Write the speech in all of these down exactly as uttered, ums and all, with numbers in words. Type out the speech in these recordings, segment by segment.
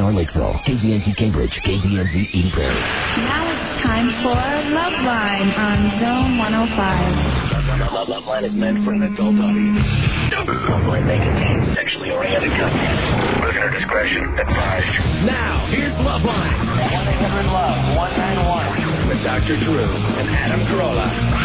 Star Lakeville, K Z N T Cambridge, K Z N Z Eden Prairie. Now it's time for Love Line on Zone one oh five. Love, Love Line is meant for an adult audience. Love Line may contain sexually oriented content. Listener discretion advised. Now, here's Love Line. one eight hundred love one nine one. With Doctor Drew and Adam Carolla.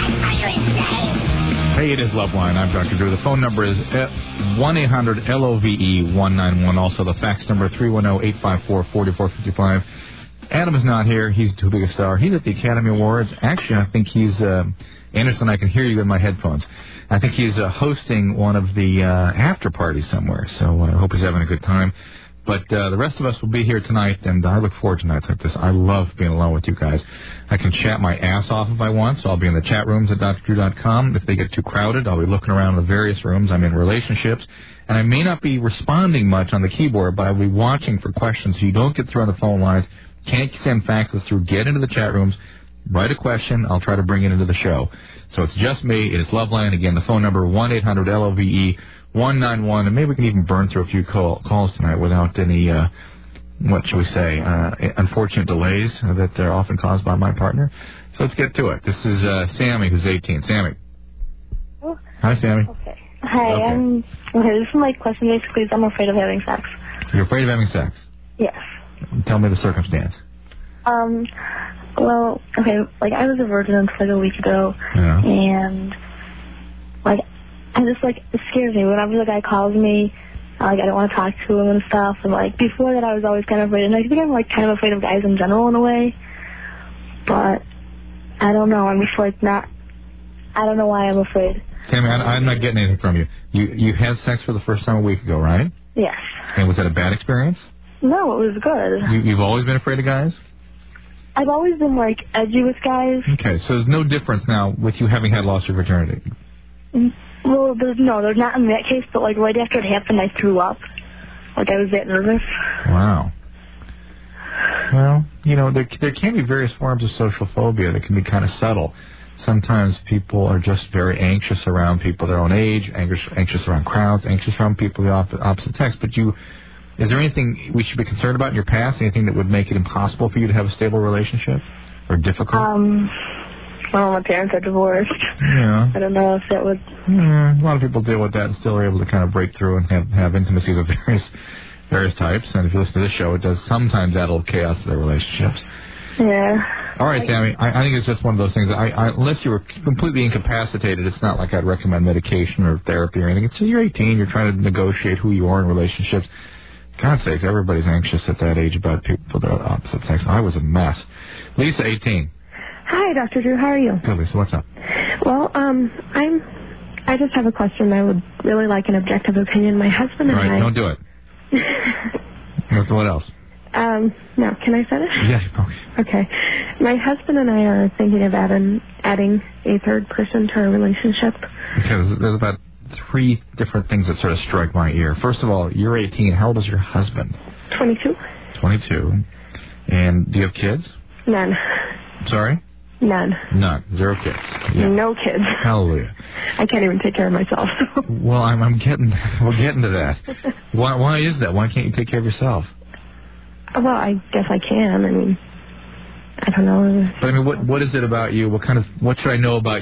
Hey, it is Loveline. I'm Doctor Drew. The phone number is one eight hundred L O V E one nine one. Also, the fax number three one zero eight five four four four five five. Adam is not here. He's too big a star. He's at the Academy Awards. Actually, I think he's... Uh, Anderson, I can hear you in my headphones. I think he's uh, hosting one of the uh, after parties somewhere, so I uh, hope he's having a good time. But uh, the rest of us will be here tonight, and I look forward to nights like this. I love being alone with you guys. I can chat my ass off if I want, so I'll be in the chat rooms at D R drew dot com. If they get too crowded, I'll be looking around the various rooms. I'm in relationships, and I may not be responding much on the keyboard, but I'll be watching for questions. So you don't get through on the phone lines, can't send faxes through, get into the chat rooms, write a question, I'll try to bring it into the show. So it's just me, it is Loveline. Again, the phone number one eight hundred L O V E one nine one, and maybe we can even burn through a few call, calls tonight without any, uh, what shall we say, uh, unfortunate delays that are often caused by my partner. So let's get to it. This is uh, Sammy, who's eighteen. Sammy. Oh. Hi, Sammy. Okay. Hi, okay. I'm... Okay, this is my question basically is I'm afraid of having sex. You're afraid of having sex? Yes. Tell me the circumstance. Um, well, okay, like, I was a virgin until like a week ago, yeah. and, like, I just, like, it scares me. Whenever the guy calls me, like, I don't want to talk to him and stuff, and, like, before that I was always kind of afraid, and I think I'm, like, kind of afraid of guys in general in a way, but I don't know, I'm just, like, not, I don't know why I'm afraid. Sammy, I, I'm not getting anything from you. You you had sex for the first time a week ago, right? Yes. And was that a bad experience? No, it was good. You, you've always been afraid of guys? I've always been, like, edgy with guys. Okay, so there's no difference now with you having had lost your virginity? Well, there's, no, there's not in that case, but, like, right after it happened, I threw up. Like, I was that nervous. Wow. Well, you know, there there can be various forms of social phobia that can be kind of subtle. Sometimes people are just very anxious around people their own age, anxious, anxious around crowds, anxious around people of the op- opposite sex. But you, is there anything we should be concerned about in your past? Anything that would make it impossible for you to have a stable relationship or difficult? Um, well, my parents are divorced. Yeah. I don't know if that would... Yeah, a lot of people deal with that and still are able to kind of break through and have, have intimacies of various various types. And if you listen to this show, it does sometimes add a little chaos to their relationships. Yeah. All right, Sammy, I, I think it's just one of those things. I, I, unless you were completely incapacitated, it's not like I'd recommend medication or therapy or anything. It's you're eighteen, you're trying to negotiate who you are in relationships. God's sakes, everybody's anxious at that age about people that are opposite sex. I was a mess. Lisa, eighteen. Hi, Doctor Drew. How are you? Good, Lisa. What's up? Well, um, I'm. I just have a question. I would really like an objective opinion. My husband and All right, I. don't do it. what, what else? Um, no, can I finish? Yeah, okay. Okay. My husband and I are thinking of adding, adding a third person to our relationship. Okay, there's, there's about three different things that sort of strike my ear. First of all, you're eighteen. How old is your husband? twenty-two. twenty-two. And do you have kids? None. Sorry? None. None. Zero kids. Yeah. No kids. Hallelujah. I can't even take care of myself. So. Well, I'm, I'm getting, we're getting to that. Why, why is that? Why can't you take care of yourself? Well, I guess I can. I mean, I don't know. But I mean, what what is it about you? What kind of, what should I know about